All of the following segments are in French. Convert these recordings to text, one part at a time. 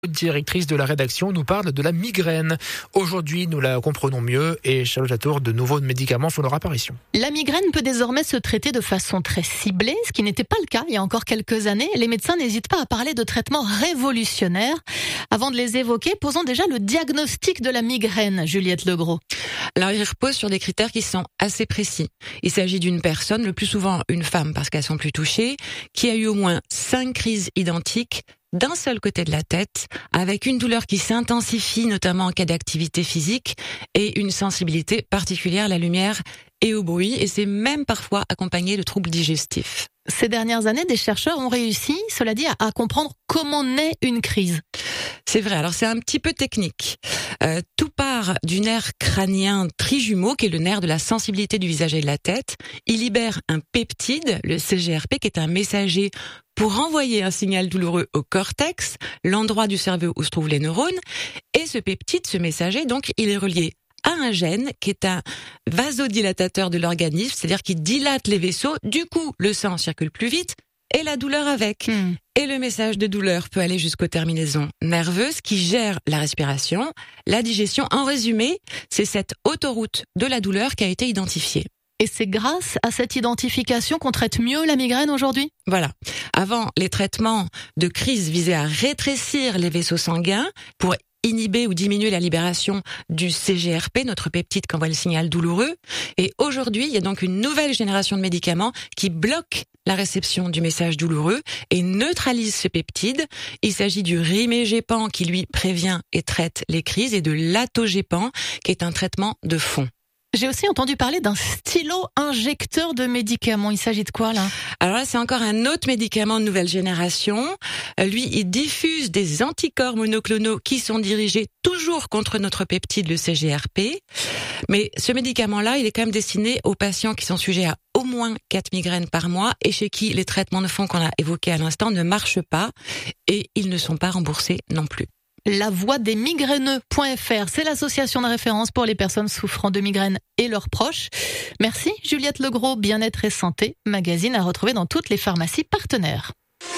Directrice de la rédaction, nous parle de la migraine. Aujourd'hui, nous la comprenons mieux et Charlotte Latour, de nouveaux médicaments font leur apparition. La migraine peut désormais se traiter de façon très ciblée, ce qui n'était pas le cas il y a encore quelques années. Les médecins n'hésitent pas à parler de traitements révolutionnaires. Avant de les évoquer, posons déjà le diagnostic de la migraine, Juliette Legros. Alors, il repose sur des critères qui sont assez précis. Il s'agit d'une personne, le plus souvent une femme parce qu'elles sont plus touchées, qui a eu au moins 5 crises identiques d'un seul côté de la tête, avec une douleur qui s'intensifie, notamment en cas d'activité physique, et une sensibilité particulière à la lumière et au bruit, et c'est même parfois accompagné de troubles digestifs. Ces dernières années, des chercheurs ont réussi, cela dit, à comprendre comment naît une crise. C'est vrai, alors c'est un petit peu technique. Tout part du nerf crânien trijumeau, qui est le nerf de la sensibilité du visage et de la tête. Il libère un peptide, le CGRP, qui est un messager pour envoyer un signal douloureux au cortex, l'endroit du cerveau où se trouvent les neurones. Et ce peptide, ce messager, donc, il est relié à un gène qui est un vasodilatateur de l'organisme, c'est-à-dire qui dilate les vaisseaux. Du coup, le sang circule plus vite et la douleur avec. Et le message de douleur peut aller jusqu'aux terminaisons nerveuses qui gèrent la respiration, la digestion. En résumé, c'est cette autoroute de la douleur qui a été identifiée. Et c'est grâce à cette identification qu'on traite mieux la migraine aujourd'hui ? Voilà. Avant, les traitements de crise visaient à rétrécir les vaisseaux sanguins pour inhiber ou diminuer la libération du CGRP, notre peptide qui envoie le signal douloureux. Et aujourd'hui, il y a donc une nouvelle génération de médicaments qui bloquent la réception du message douloureux et neutralisent ce peptide. Il s'agit du rimégépan qui, lui, prévient et traite les crises et de l'atogépan qui est un traitement de fond. J'ai aussi entendu parler d'un stylo-injecteur de médicaments. Il s'agit de quoi, là ? Alors là, c'est encore un autre médicament de nouvelle génération. Lui, il diffuse des anticorps monoclonaux qui sont dirigés toujours contre notre peptide, le CGRP. Mais ce médicament-là, il est quand même destiné aux patients qui sont sujets à au moins 4 migraines par mois et chez qui les traitements de fond qu'on a évoqués à l'instant ne marchent pas et ils ne sont pas remboursés non plus. La voix des migraineux.fr, c'est l'association de référence pour les personnes souffrant de migraines et leurs proches. Merci Juliette Legros, Bien-être et Santé, magazine à retrouver dans toutes les pharmacies partenaires.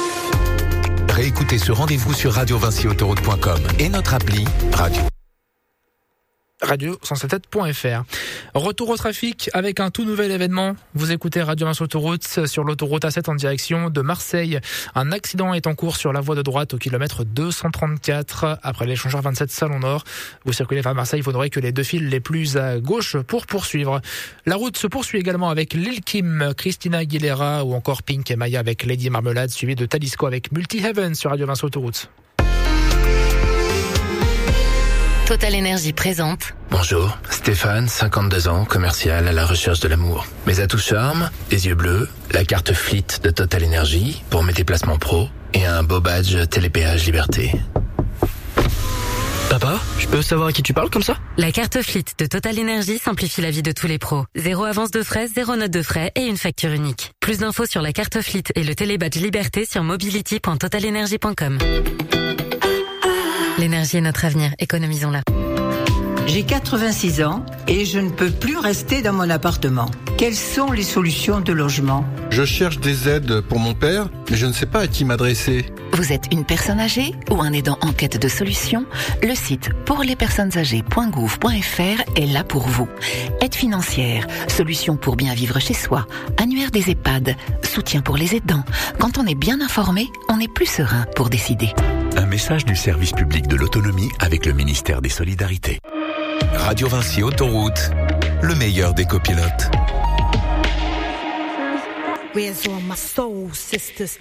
Réécoutez ce rendez-vous sur radiovinciautoroute.com et notre appli radio177.fr. Retour au trafic avec un tout nouvel événement. Vous écoutez Radio Vinci Autoroute sur l'autoroute A7 en direction de Marseille. Un accident est en cours sur la voie de droite au kilomètre 234 après l'échangeur 27 Salon Nord. Vous circulez vers Marseille, vous n'aurez que les 2 fils les plus à gauche pour poursuivre. La route se poursuit également avec Lil Kim, Christina Aguilera ou encore Pink et Maya avec Lady Marmelade, suivi de Talisco avec Multi Heaven sur Radio Vinci Autoroute. Total Énergie présente. Bonjour, Stéphane, 52 ans, commercial à la recherche de l'amour. Mes atouts charme, les yeux bleus, la carte Fleet de Total Énergie pour mes déplacements pro et un beau badge Télépéage Liberté. Papa, je peux savoir à qui tu parles comme ça ? La carte Fleet de Total Énergie simplifie la vie de tous les pros. 0 avance de frais, 0 note de frais et une facture unique. Plus d'infos sur la carte Fleet et le télébadge Liberté sur mobility.totalenergie.com. L'énergie est notre avenir, économisons-la. J'ai 86 ans et je ne peux plus rester dans mon appartement. Quelles sont les solutions de logement ? Je cherche des aides pour mon père, mais je ne sais pas à qui m'adresser. Vous êtes une personne âgée ou un aidant en quête de solutions ? Le site pourlespersonnesâgées.gouv.fr est là pour vous. Aide financière, solutions pour bien vivre chez soi, annuaire des EHPAD, soutien pour les aidants. Quand on est bien informé, on est plus serein pour décider. Un message du service public de l'autonomie avec le ministère des Solidarités. Radio Vinci Autoroute, le meilleur des copilotes. Where's all my soul sisters?